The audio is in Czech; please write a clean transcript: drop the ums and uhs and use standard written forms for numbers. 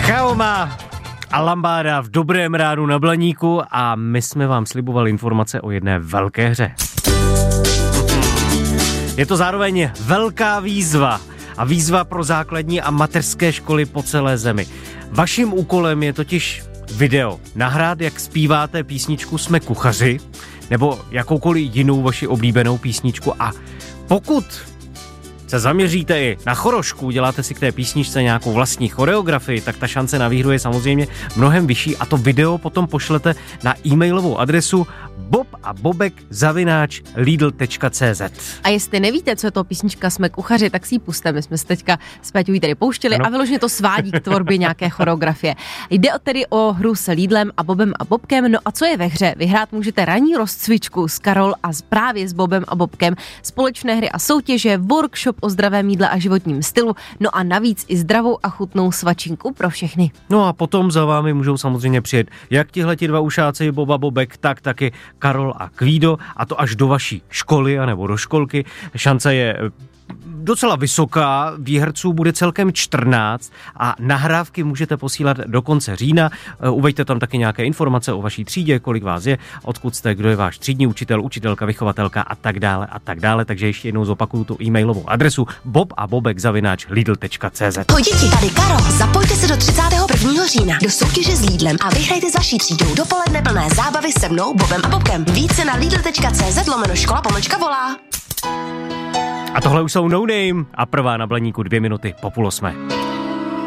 Chaoma a Lambáda v dobrém rádu na Blaníku a my jsme vám slibovali informace o jedné velké hře. Je to zároveň velká výzva a výzva pro základní a mateřské školy po celé zemi. Vaším úkolem je totiž video nahrát, jak zpíváte písničku Jsme kuchaři nebo jakoukoliv jinou vaši oblíbenou písničku a pokud se zaměříte i na chorošku, děláte si k té písničce nějakou vlastní choreografii, tak ta šance na výhru je samozřejmě mnohem vyšší a to video potom pošlete na e-mailovou adresu bobabobek@lidl.cz. A jestli nevíte, co je to písnička Jsme kuchaři, tak si ji pusťte. My jsme se teďka s Péťou tady pouštěli a vyloženě to svádí k tvorbě nějaké choreografie. Jde tedy o hru s Lidlem a Bobem a Bobkem. No a co je ve hře? Vyhrát můžete ranní rozcvičku s Karol a právě s Bobem a Bobkem, společné hry a soutěže, workshop o zdravém jídle a životním stylu, no a navíc i zdravou a chutnou svačinku pro všechny. No a potom za vámi můžou samozřejmě přijet jak tihleti dva ušáci Boba Bobek, tak taky Karol a Kvído, a to až do vaší školy anebo do školky. Šance je docela vysoká, výherců bude celkem 14 a nahrávky můžete posílat do konce října. Uveďte tam taky nějaké informace o vaší třídě, kolik vás je, odkud jste, kdo je váš třídní učitel, učitelka, vychovatelka a tak dále. Takže ještě jednou zopakuju tu e-mailovou adresu bobabobek@lidl.cz. Ahoj děti, tady Karol. Zapojte se do 31. října do soutěže s Lidlem a vyhrajte s vaší třídou dopoledne plné zábavy se mnou, Bobem a Bobkem. Více na lidl.cz/škola-volá. A tohle už jsou No Name a prvá na Blaníku 2 minuty po 7:30.